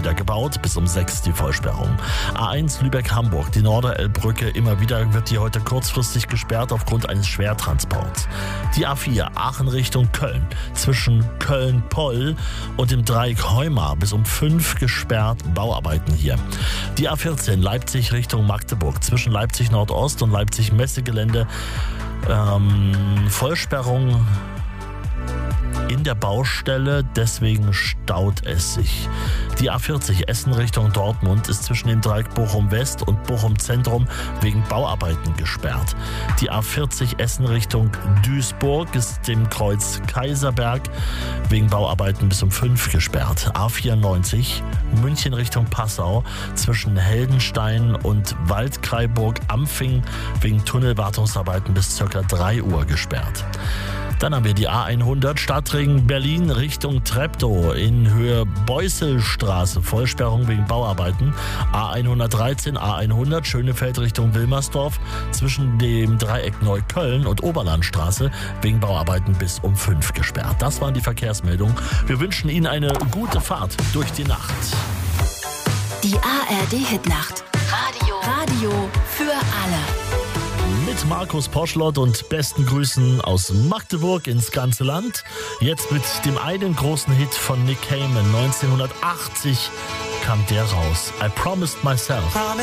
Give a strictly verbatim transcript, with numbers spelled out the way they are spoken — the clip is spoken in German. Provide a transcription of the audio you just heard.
wieder gebaut, bis um sechs die Vollsperrung. A eins Lübeck-Hamburg, die Norderelbbrücke, immer wieder wird die heute kurzfristig gesperrt aufgrund eines Schwertransports. Die A vier Aachen Richtung Köln, zwischen Köln-Poll und dem Dreieck Heumar bis um fünf gesperrt, Bauarbeiten hier. Die A vierzehn Leipzig Richtung Magdeburg, zwischen Leipzig Nordost und Leipzig Messegelände, ähm, Vollsperrung in der Baustelle, deswegen staut es sich. Die A vierzig Essen Richtung Dortmund ist zwischen dem Dreieck Bochum West und Bochum Zentrum wegen Bauarbeiten gesperrt. Die A vierzig Essen Richtung Duisburg ist dem Kreuz Kaiserberg wegen Bauarbeiten bis um fünf gesperrt. A vierundneunzig München Richtung Passau zwischen Heldenstein und Waldkraiburg-Ampfing wegen Tunnelwartungsarbeiten bis ca. drei Uhr gesperrt. Dann haben wir die A hundert Stadtring Berlin Richtung Treptow in Höhe Beusselstraße. Vollsperrung wegen Bauarbeiten. A hundertdreizehn, A hundert Schönefeld Richtung Wilmersdorf zwischen dem Dreieck Neukölln und Oberlandstraße wegen Bauarbeiten bis um fünf gesperrt. Das waren die Verkehrsmeldungen. Wir wünschen Ihnen eine gute Fahrt durch die Nacht. Die A R D-Hitnacht. Radio. Radio für alle. Mit Markus Poschlott und besten Grüßen aus Magdeburg ins ganze Land. Jetzt mit dem einen großen Hit von Nick Cayman. neunzehnhundertachtzig kam der raus. I Promised Myself.